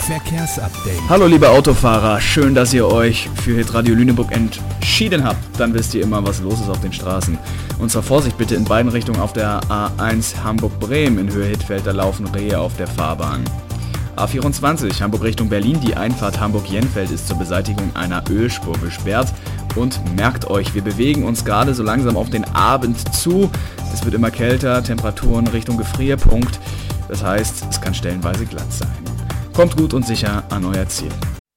Verkehrsupdate. Hallo liebe Autofahrer, schön, dass ihr euch für Hitradio Lüneburg entschieden habt. Dann wisst ihr immer, was los ist auf den Straßen. Und zwar Vorsicht bitte in beiden Richtungen auf der A1 Hamburg-Bremen in Höhe Hittfeld, da laufen Rehe auf der Fahrbahn. A24 Hamburg Richtung Berlin, die Einfahrt Hamburg-Jenfeld ist zur Beseitigung einer Ölspur gesperrt. Und merkt euch, wir bewegen uns gerade so langsam auf den Abend zu. Es wird immer kälter, Temperaturen Richtung Gefrierpunkt. Das heißt, es kann stellenweise glatt sein. Kommt gut und sicher an euer Ziel.